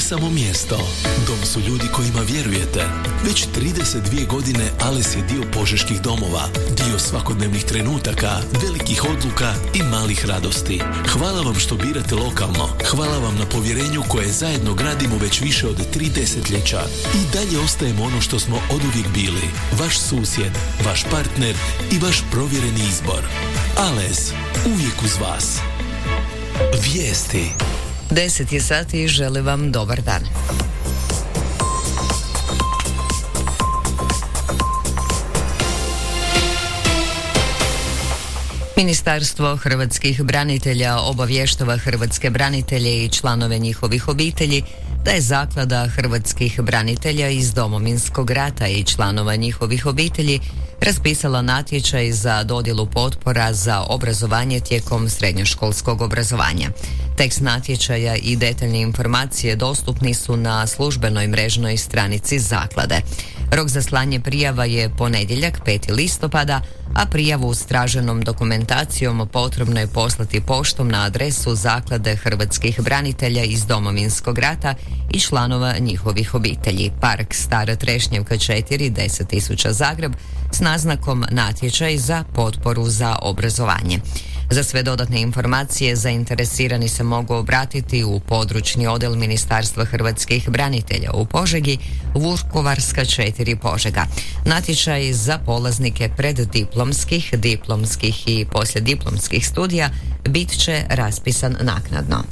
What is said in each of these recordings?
nije samo mjesto. Dom su ljudi kojima vjerujete. Već 32 godine Ales je dio požeških domova, dio svakodnevnih trenutaka, velikih odluka i malih radosti. Hvala vam što birate lokalno. Hvala vam na povjerenju koje zajedno gradimo već više od 3 desetljeća. I dalje ostajemo ono što smo oduvijek bili. Vaš susjed, vaš partner i vaš provjereni izbor. Ales, uvijek uz vas. Vijesti. 10 je sati i želim vam dobar dan. Ministarstvo hrvatskih branitelja obavještava hrvatske branitelje i članove njihovih obitelji da je Zaklada hrvatskih branitelja iz Domovinskog rata i članova njihovih obitelji raspisala natječaj za dodjelu potpora za obrazovanje tijekom srednjoškolskog obrazovanja. Tekst natječaja i detaljne informacije dostupni su na službenoj mrežnoj stranici Zaklade. Rok za slanje prijava je ponedjeljak 5. listopada, a prijavu s traženom dokumentacijom potrebno je poslati poštom na adresu Zaklade hrvatskih branitelja iz Domovinskog rata i članova njihovih obitelji. Park Stara Trešnjevka 4, 10.000 Zagreb, s naznakom natječaj za potporu za obrazovanje. Za sve dodatne informacije zainteresirani se mogu obratiti u područni odjel Ministarstva hrvatskih branitelja u Požegi, Vukovarska 4 Požega. Natječaj za polaznike preddiplomskih, diplomskih i poslijediplomskih studija bit će raspisan naknadno.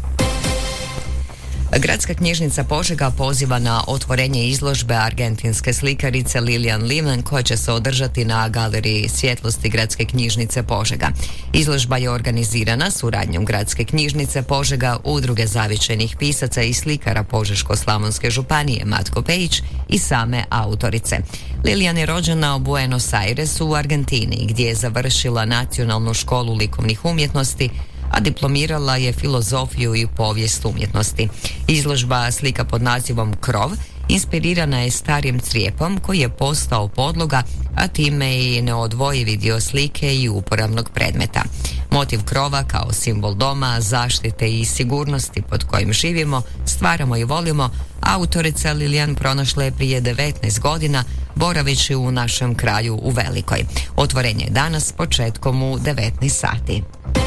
Gradska knjižnica Požega poziva na otvorenje izložbe argentinske slikarice Lilian Lehmann koja će se održati na galeriji Svjetlosti Gradske knjižnice Požega. Izložba je organizirana suradnjom Gradske knjižnice Požega, Udruge zavičajnih pisaca i slikara Požeško-slavonske županije Matko Pejić i same autorice. Lilian je rođena u Buenos Airesu u Argentini gdje je završila Nacionalnu školu likovnih umjetnosti, a diplomirala je filozofiju i povijest umjetnosti. Izložba slika pod nazivom Krov inspirirana je starim crijepom koji je postao podloga, a time i neodvojivi dio slike i uporabnog predmeta. Motiv krova kao simbol doma, zaštite i sigurnosti pod kojim živimo, stvaramo i volimo, autorica Lilian pronašla je prije 19 godina boraveći u našem kraju u Velikoj. Otvorenje je danas početkom u 19 sati.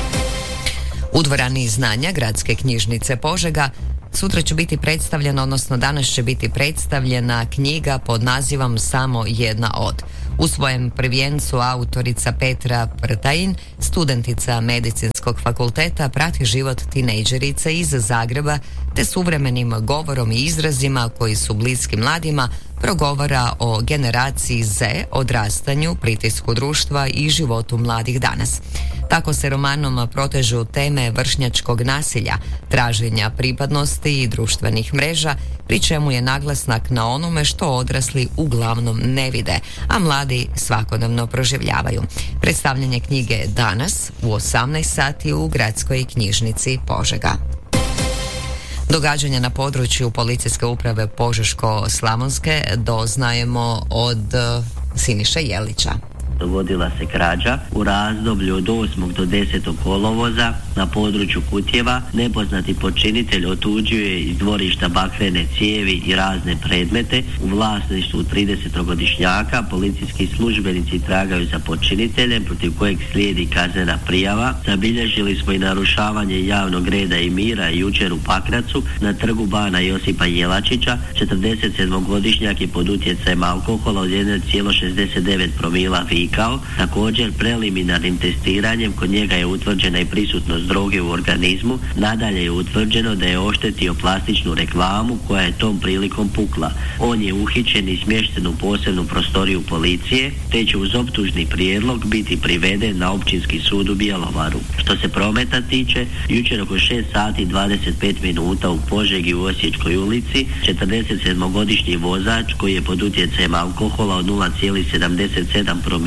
U dvorani znanja Gradske knjižnice Požega sutra će biti predstavljena, odnosno danas će biti predstavljena knjiga pod nazivom Samo jedna od. U svojem prvijencu autorica Petra Prtajin, studentica Medicinskog fakulteta, prati život tinejdžerice iz Zagreba te suvremenim govorom i izrazima koji su bliski mladima progovara o generaciji Z, odrastanju, pritisku društva i životu mladih danas. Tako se romanom protežu teme vršnjačkog nasilja, traženja pripadnosti i društvenih mreža, pri čemu je naglasnak na onome što odrasli uglavnom ne vide, a mladi svakodnevno proživljavaju. Predstavljanje knjige je danas u 18 sati u Gradskoj knjižnici Požega. Događanja na području Policijske uprave Požeško-slavonske doznajemo od Siniše Jelića. Dogodila se krađa u razdoblju od 8. do 10. kolovoza na području Kutjeva. Nepoznati počinitelj otuđio iz dvorišta bakrene cijevi i razne predmete u vlasništvu 30-godišnjaka. Policijski službenici tragaju za počiniteljem protiv kojeg slijedi kaznena prijava. Zabilježili smo i narušavanje javnog reda i mira jučer u Pakracu na trgu bana Josipa Jelačića. 47-godišnjak je pod utjecajem alkohola od 1,69 promila vikao. Također preliminarnim testiranjem kod njega je utvrđena i prisutnost droge u organizmu. Nadalje je utvrđeno da je oštetio plastičnu reklamu koja je tom prilikom pukla. On je uhićen i smješten u posebnu prostoriju policije, te će uz optužni prijedlog biti priveden na Općinski sud u Bjelovaru. Što se prometa tiče, jučer oko 6 sati 25 minuta u Požegi u Osječkoj ulici 47-godišnji vozač koji je pod utjecajem alkohola od 0,77 promila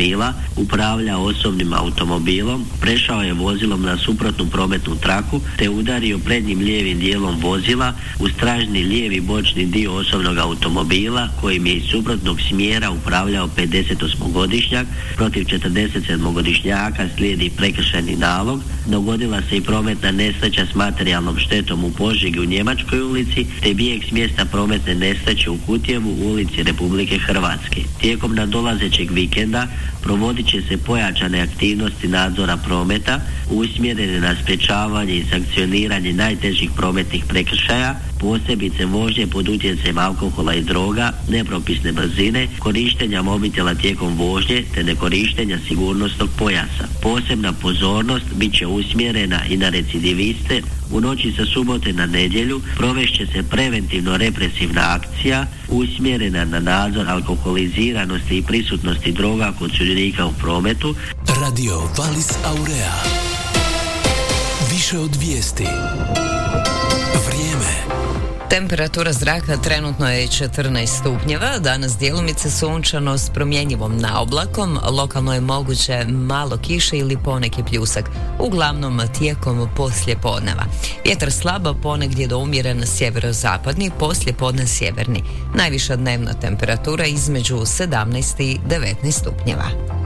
automobila, upravljao osobnim automobilom, prešao je vozilom na suprotnu prometnu traku te udario prednjim lijevim dijelom vozila u stražni lijevi bočni dio osobnog automobila kojim je iz suprotnog smjera upravljao 58-godišnjak. Protiv 47-godišnjaka slijedi prekršajni nalog. Dogodila se i prometna nesreća s materijalnom štetom u Požegi u Njemačkoj ulici te bijeg s mjesta prometne nesreće u Kutjevu u ulici Republike Hrvatske. Tijekom nadolazećeg vikenda provodit će se pojačane aktivnosti nadzora prometa usmjerene na sprječavanje i sankcioniranje najtežih prometnih prekršaja, posebice vožnje pod utjecajem alkohola i droga, nepropisne brzine, korištenja mobitela tijekom vožnje te nekorištenja sigurnosnog pojasa. Posebna pozornost bit će usmjerena i na recidiviste. U noći sa subote na nedjelju provešće se preventivno represivna akcija usmjerena na nadzor alkoholiziranosti i prisutnosti droga kod sudionika u prometu. Radio Valis Aurea. Više od vijesti. Vrijeme. Temperatura zraka trenutno je 14 stupnjeva, danas djelomice sunčano s promjenjivom naoblakom, lokalno je moguće malo kiše ili poneki pljusak, uglavnom tijekom poslijepodneva. Vjetar slabo, ponegdje do umjeren sjeverozapadni, poslijepodne sjeverni. Najviša dnevna temperatura između 17 i 19 stupnjeva.